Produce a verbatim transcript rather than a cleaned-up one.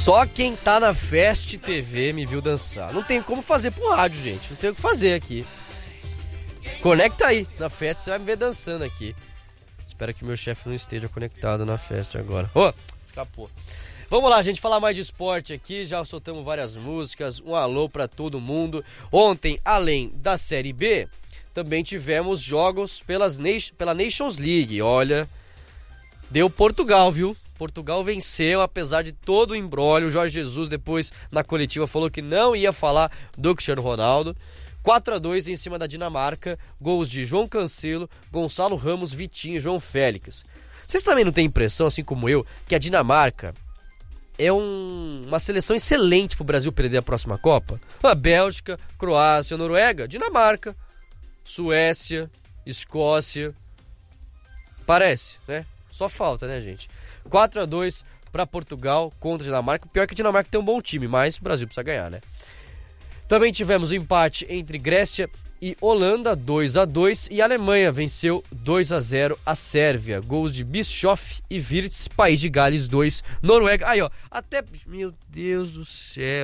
Só quem tá na Fast T V me viu dançar. Não tem como fazer pro rádio, gente. Não tem o que fazer aqui. Conecta aí na Fast, você vai me ver dançando aqui. Espero que meu chefe não esteja conectado na Fast agora. Ô, oh, escapou. Vamos lá, gente, falar mais de esporte aqui. Já soltamos várias músicas. Um alô pra todo mundo. Ontem, além da Série B, também tivemos jogos pelas, pela Nations League. Olha, deu Portugal, viu? Portugal venceu, apesar de todo o imbróglio. O Jorge Jesus depois na coletiva falou que não ia falar do Cristiano Ronaldo. quatro a dois em cima da Dinamarca, gols de João Cancelo, Gonçalo Ramos, Vitinho e João Félix. Vocês também não têm impressão, assim como eu, que a Dinamarca é um, uma seleção excelente para o Brasil perder a próxima Copa? A Bélgica, Croácia, Noruega, Dinamarca, Suécia, Escócia. Parece, né? Só falta, né, gente? quatro a dois para Portugal contra a Dinamarca. Pior que a Dinamarca tem um bom time, mas o Brasil precisa ganhar, né? Também tivemos o empate entre Grécia e Holanda, dois a dois, e a Alemanha venceu dois a zero a Sérvia. Gols de Bischoff e Wirtz, País de Gales dois, Noruega. Aí, ó, até... Meu Deus do céu.